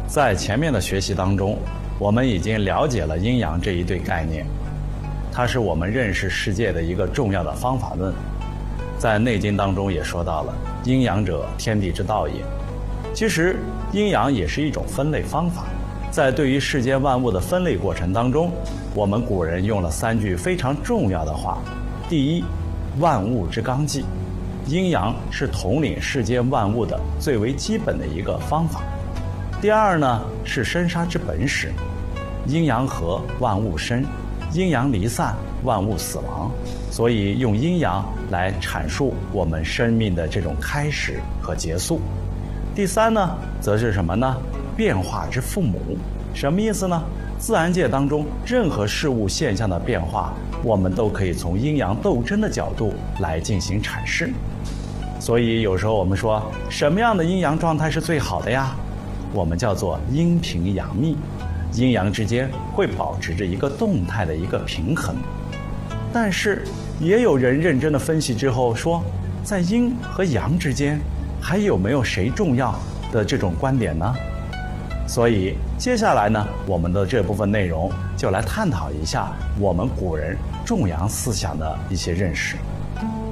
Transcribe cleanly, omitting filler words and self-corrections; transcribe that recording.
在前面的学习当中，我们已经了解了阴阳这一对概念，它是我们认识世界的一个重要的方法论。在《内经》当中也说到了“阴阳者，天地之道也”。其实，阴阳也是一种分类方法。在对于世间万物的分类过程当中，我们古人用了3句非常重要的话。第一，万物之纲纪，阴阳是统领世间万物的最为基本的一个方法。第二呢，是生杀之本始，阴阳和，万物生；阴阳离散，万物死亡。所以用阴阳来阐述我们生命的这种开始和结束。第三呢，则是什么呢？变化之父母。什么意思呢？自然界当中任何事物现象的变化，我们都可以从阴阳斗争的角度来进行阐释。所以有时候我们说，什么样的阴阳状态是最好的呀？我们叫做阴平阳密，阴阳之间会保持着一个动态的一个平衡。但是也有人认真的分析之后说，在阴和阳之间还有没有谁重要的这种观点呢？所以接下来呢，我们的这部分内容就来探讨一下我们古人重阳思想的一些认识。